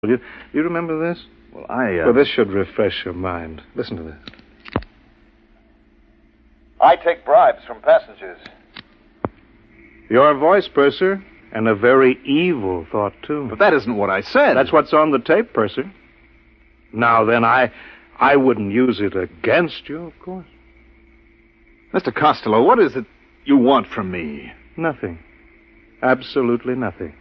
You remember this? Well, Well, this should refresh your mind. Listen to this. I take bribes from passengers. Your voice, Purser, and a very evil thought, too. But that isn't what I said. That's what's on the tape, Purser. Now, then, I wouldn't use it against you, of course. Mr. Costello, what is it you want from me? Nothing. Absolutely nothing.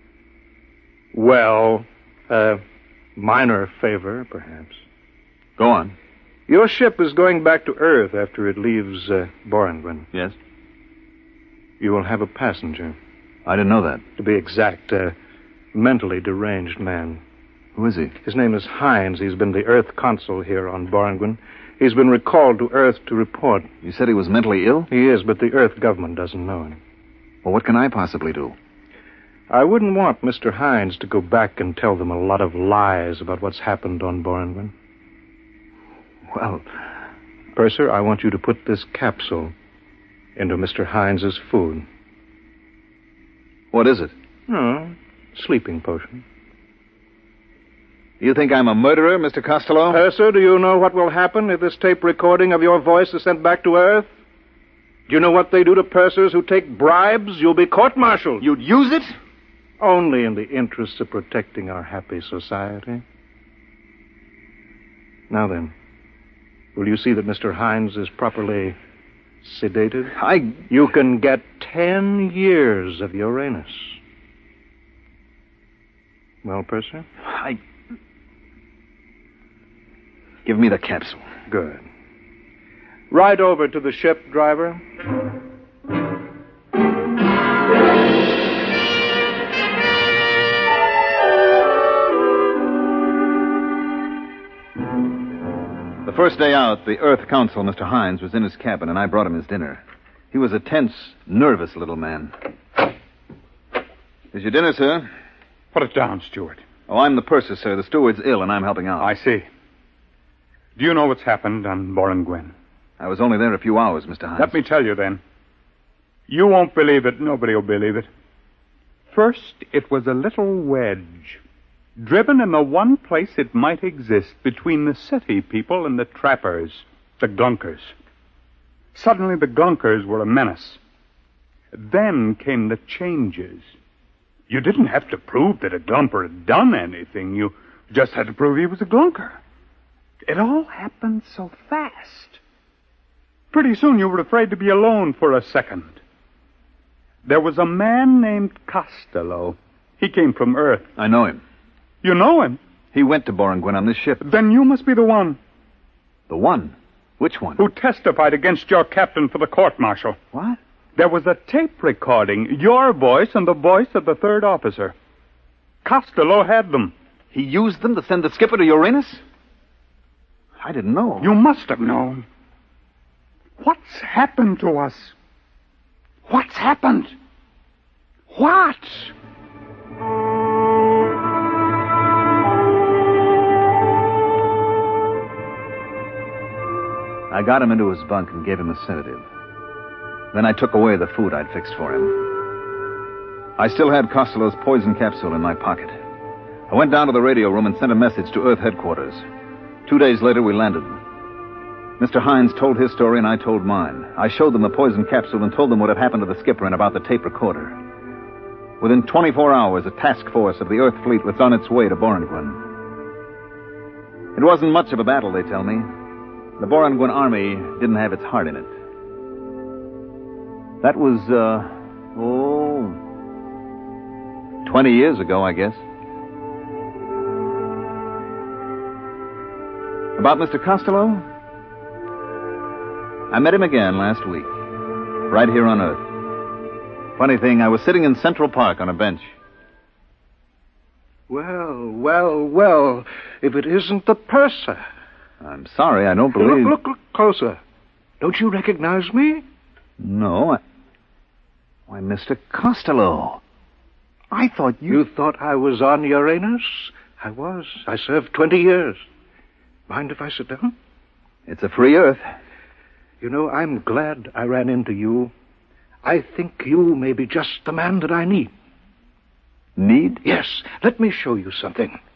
Well, a minor favor, perhaps. Go on. Your ship is going back to Earth after it leaves Boranguen. Yes? You will have a passenger. I didn't know that. To be exact, a mentally deranged man. Who is he? His name is Hines. He's been the Earth consul here on Boranguen. He's been recalled to Earth to report. You said he was mentally ill? He is, but the Earth government doesn't know him. Well, what can I possibly do? I wouldn't want Mr. Hines to go back and tell them a lot of lies about what's happened on Boranguen. Well, Purser, I want you to put this capsule into Mr. Hines's food. what is it? Oh, sleeping potion. You think I'm a murderer, Mr. Costello? Purser, do you know what will happen if this tape recording of your voice is sent back to Earth? Do you know what they do to pursers who take bribes? You'll be court-martialed. You'd use it? Only in the interests of protecting our happy society. Now then, will you see that Mr. Hines is properly sedated? You can get 10 years of Uranus. Well, Purser? Give me the capsule. Good. Ride over to the ship, driver. The first day out, the Earth Council, Mr. Hines, was in his cabin, and I brought him his dinner. He was a tense, nervous little man. Here's your dinner, sir. Put it down, Stewart. Oh, I'm the purser, sir. The steward's ill, and I'm helping out. I see. Do you know what's happened on Boranguen? I was only there a few hours, Mr. Hines. Let me tell you, then. You won't believe it. Nobody will believe it. First, it was a little wedge, driven in the one place it might exist between the city people and the trappers, the glunkers. Suddenly, the glunkers were a menace. Then came the changes. You didn't have to prove that a glumper had done anything. You just had to prove he was a glunker. It all happened so fast. Pretty soon you were afraid to be alone for a second. There was a man named Costello. He came from Earth. I know him. You know him? He went to Boranguen on this ship. Then you must be the one. The one? Which one? Who testified against your captain for the court-martial. What? There was a tape recording, your voice and the voice of the third officer. Costello had them. He used them to send the skipper to Uranus? I didn't know. You must have known. What's happened to us? What's happened? What? I got him into his bunk and gave him a sedative. Then I took away the food I'd fixed for him. I still had Costello's poison capsule in my pocket. I went down to the radio room and sent a message to Earth headquarters. 2 days later, we landed. Mr. Hines told his story and I told mine. I showed them the poison capsule and told them what had happened to the skipper and about the tape recorder. Within 24 hours, a task force of the Earth fleet was on its way to Boranguen. It wasn't much of a battle, they tell me. The Boranguen army didn't have its heart in it. That was, 20 years ago, I guess. About Mr. Costello? I met him again last week, right here on Earth. Funny thing, I was sitting in Central Park on a bench. Well, if it isn't the purser. I'm sorry, I don't believe... Look closer. Don't you recognize me? No, Why, Mr. Costello. I thought you... You thought I was on Uranus? I was. I served 20 years. Mind if I sit down? It's a free Earth. You know, I'm glad I ran into you. I think you may be just the man that I need. Need? Yes. Let me show you something.